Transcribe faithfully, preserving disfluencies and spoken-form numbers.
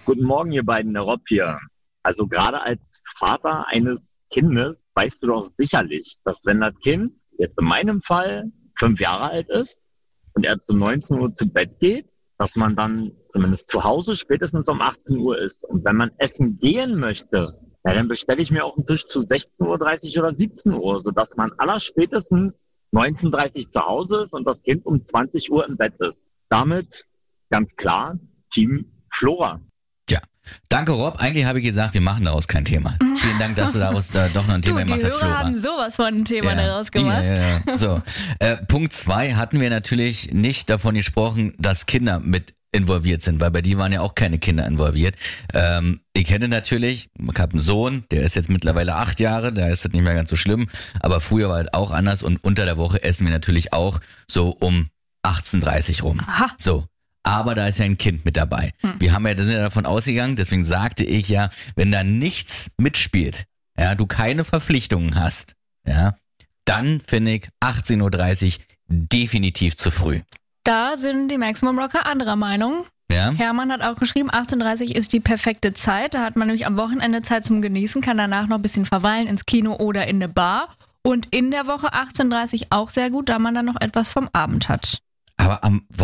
Guten Morgen, ihr beiden, der Rob hier. Also gerade als Vater eines Kindes weißt du doch sicherlich, dass wenn das Kind jetzt in meinem Fall fünf Jahre alt ist und er zu neunzehn Uhr zu Bett geht, dass man dann zumindest zu Hause spätestens um achtzehn Uhr ist. Und wenn man essen gehen möchte, ja, dann bestelle ich mir auch einen Tisch zu sechzehn Uhr dreißig oder siebzehn Uhr, sodass man allerspätestens neunzehn Uhr dreißig zu Hause ist und das Kind um zwanzig Uhr im Bett ist. Damit ganz klar Team Flora. Ja, danke Rob. Eigentlich habe ich gesagt, wir machen daraus kein Thema. Vielen Dank, dass du daraus da doch noch ein Thema du, gemacht die hast, Hörer Flora. haben sowas von ein Thema Ja, daraus gemacht. Ja, ja, ja. So, äh, Punkt zwei hatten wir natürlich nicht davon gesprochen, dass Kinder mit involviert sind, weil bei dir waren ja auch keine Kinder involviert. Ähm, ich kenne natürlich, ich habe einen Sohn, der ist jetzt mittlerweile acht Jahre, da ist das nicht mehr ganz so schlimm, aber früher war es auch anders und unter der Woche essen wir natürlich auch so um achtzehn Uhr dreißig rum. Aha. So. Aber da ist ja ein Kind mit dabei. Hm. Wir haben ja, da sind ja davon ausgegangen, deswegen sagte ich ja, wenn da nichts mitspielt, ja, du keine Verpflichtungen hast, ja, dann finde ich achtzehn Uhr dreißig definitiv zu früh. Da sind die Maximum Rocker anderer Meinung. Ja? Hermann hat auch geschrieben, achtzehn Uhr dreißig ist die perfekte Zeit. Da hat man nämlich am Wochenende Zeit zum Genießen, kann danach noch ein bisschen verweilen ins Kino oder in eine Bar. Und in der Woche achtzehn Uhr dreißig auch sehr gut, da man dann noch etwas vom Abend hat. Aber am